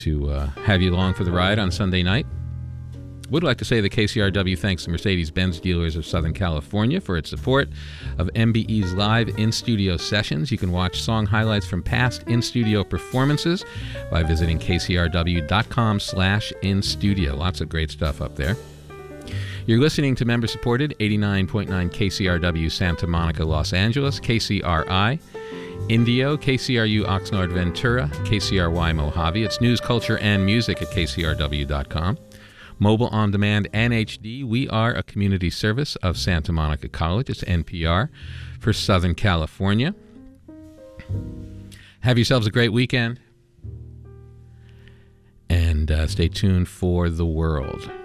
to have you along for the ride on Sunday night. Would like to say that KCRW thanks the Mercedes-Benz dealers of Southern California for its support of MBE's live in-studio sessions. You can watch song highlights from past in-studio performances by visiting kcrw.com/in-studio. Lots of great stuff up there. You're listening to member-supported 89.9 KCRW Santa Monica, Los Angeles, KCRI Indio, KCRU Oxnard Ventura, KCRY Mojave. It's news, culture, and music at kcrw.com. Mobile on demand and HD. We are a community service of Santa Monica College. It's NPR for Southern California. Have yourselves a great weekend. And stay tuned for The World.